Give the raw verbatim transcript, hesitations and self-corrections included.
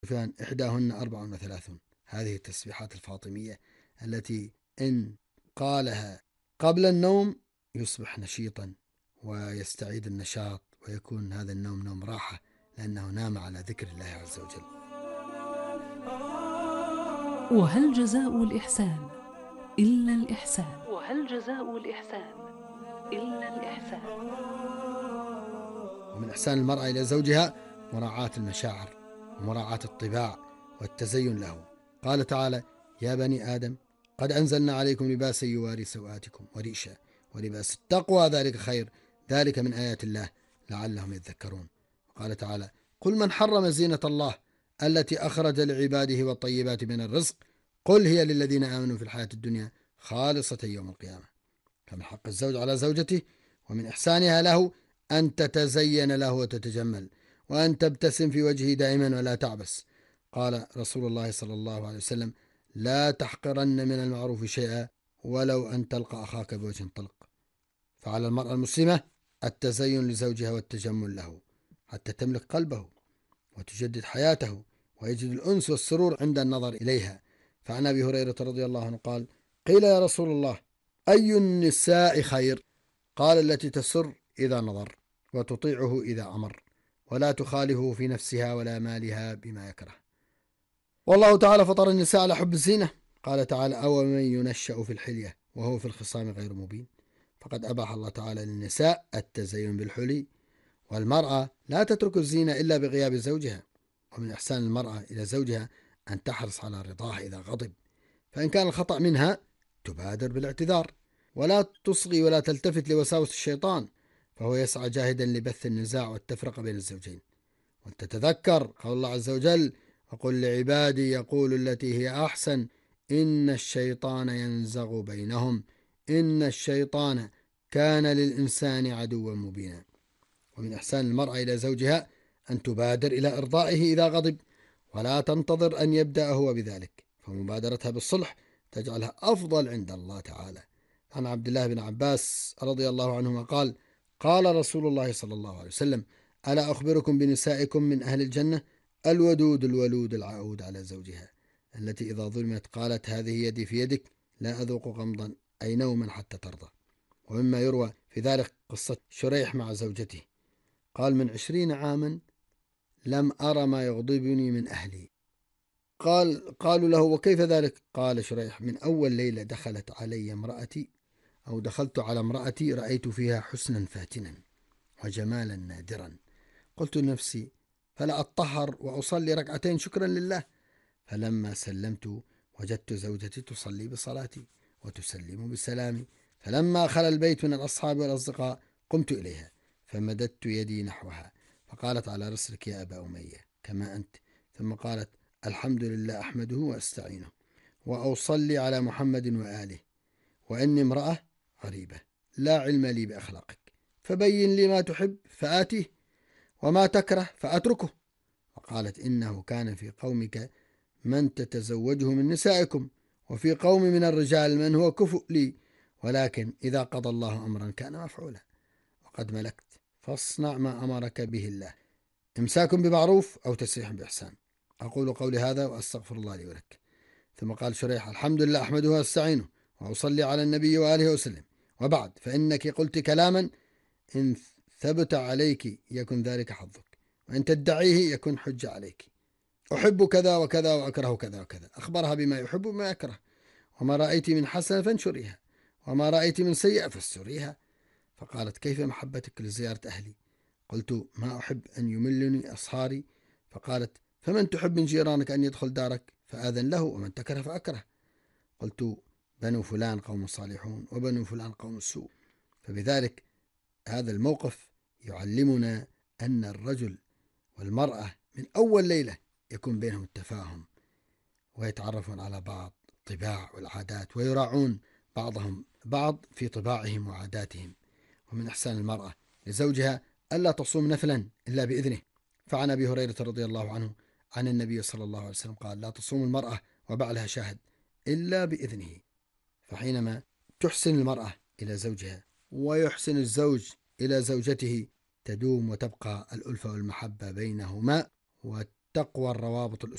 فان إحداهن أربع وثلاثون. هذه التسبيحات الفاطمية التي إن قالها قبل النوم يصبح نشيطا ويستعيد النشاط، ويكون هذا النوم نوم راحة لأنه نام على ذكر الله عز وجل. وهل جزاء الإحسان إلا الإحسان؟ وهل جزاء الإحسان إلا الإحسان؟ ومن إحسان المرأة إلى زوجها مراعاة المشاعر ومراعاة الطباع والتزين له. قال تعالى: يا بني آدم قد أنزلنا عليكم لباسا يواري سوآتكم وريشا ولباس التقوى ذلك خير ذلك من آيات الله لعلهم يذكرون. وقال تعالى: قل من حرم زينة الله التي أخرج لعباده والطيبات من الرزق قل هي للذين آمنوا في الحياة الدنيا خالصة يوم القيامة. فمن حق الزوج على زوجته ومن إحسانها له أن تتزين له وتتجمل، وأن تبتسم في وجهه دائما ولا تعبس. قال رسول الله صلى الله عليه وسلم: لا تحقرن من المعروف شيئا ولو أن تلقى أخاك بوجه طلق. فعلى المرأة المسلمة التزين لزوجها والتجمل له حتى تملك قلبه وتجدد حياته ويجد الأنس والسرور عند النظر إليها. فعن أبي هريرة رضي الله عنه قال: قيل يا رسول الله أي النساء خير؟ قال: التي تسر إذا نظر وتطيعه إذا أمر ولا تخالفه في نفسها ولا مالها بما يكره. والله تعالى فطر النساء على حب الزينة. قال تعالى: أو من ينشأ في الحلية وهو في الخصام غير مبين. فقد أباح الله تعالى للنساء التزين بالحلي، والمرأة لا تترك الزينة إلا بغياب زوجها. ومن إحسان المرأة إلى زوجها أن تحرص على رضاه إذا غضب، فإن كان الخطأ منها تبادر بالاعتذار ولا تصغي ولا تلتفت لوساوس الشيطان، فهو يسعى جاهدا لبث النزاع والتفرقة بين الزوجين. وتتذكر قول الله عز وجل: وقل لعبادي يقول التي هي أحسن إن الشيطان ينزغ بينهم إن الشيطان كان للإنسان عدوا مبينا. ومن إحسان المرأة إلى زوجها أن تبادر إلى إرضائه إذا غضب ولا تنتظر أن يبدأ هو بذلك، فمبادرتها بالصلح تجعلها أفضل عند الله تعالى. عن عبد الله بن عباس رضي الله عنهما قال: قال رسول الله صلى الله عليه وسلم: ألا أخبركم بنسائكم من أهل الجنة؟ الودود الولود العود على زوجها، التي إذا ظلمت قالت هذه يدي في يدك لا أذوق غمضا أي نوما حتى ترضى. ومما يروى في ذلك قصة شريح مع زوجته، قال: من عشرين عاما لم أرى ما يغضبني من أهلي. قال قالوا له: وكيف ذلك؟ قال شريح: من أول ليلة دخلت علي امرأتي أو دخلت على امرأتي رأيت فيها حسنا فاتنا وجمالا نادرا، قلت لنفسي فلا أطهر وأصلي ركعتين شكرا لله. فلما سلمت وجدت زوجتي تصلي بصلاتي وتسلم بسلامي، فلما خلا البيت من الأصحاب والأصدقاء قمت إليها فمددت يدي نحوها فقالت: على رسلك يا أبا أمية كما أنت. ثم قالت: الحمد لله أحمده وأستعينه وأصلي على محمد وآله، وإني امرأة غريبة لا علم لي بأخلاقك، فبين لي ما تحب فآتيه وما تكره فأتركه. وقالت: إنه كان في قومك من تتزوجه من نسائكم، وفي قوم من الرجال من هو كفؤ لي، ولكن إذا قضى الله أمرا كان مفعولا وقد ملكت، فاصنع ما أمرك به الله، إمساك بمعروف أو تسريح بإحسان. أقول قولي هذا وأستغفر الله لي ولك. ثم قال شريح: الحمد لله أحمده وأستعينه وأصلي على النبي وآله وسلم، وبعد، فإنك قلت كلاما إن ثبت عليك يكن ذلك حظك، وإن تدعيه يكن حجة عليك. أحب كذا وكذا وأكره كذا وكذا، أخبرها بما يحب وما يكره. وما رأيت من حسنة فانشريها، وما رأيت من سيئة فاستريها. فقالت: كيف محبتك لزيارة أهلي؟ قلت: ما أحب أن يملني أصهاري. فقالت: فمن تحب من جيرانك أن يدخل دارك فآذن له، ومن تكره فأكره. قلت: بنو فلان قوم صالحون وبنو فلان قوم سوء. فبذلك هذا الموقف يعلمنا أن الرجل والمرأة من أول ليلة يكون بينهم التفاهم ويتعرفون على بعض الطباع والعادات ويراعون بعضهم بعض في طباعهم وعاداتهم. ومن إحسان المرأة لزوجها ألا تصوم نفلا إلا بإذنه. فعن أبي هريرة رضي الله عنه عن النبي صلى الله عليه وسلم قال: لا تصوم المرأة وبعلها شاهد إلا بإذنه. فحينما تحسن المرأة إلى زوجها ويحسن الزوج إلى زوجته تدوم وتبقى الألفة والمحبة بينهما تقوى الروابط الأسرية.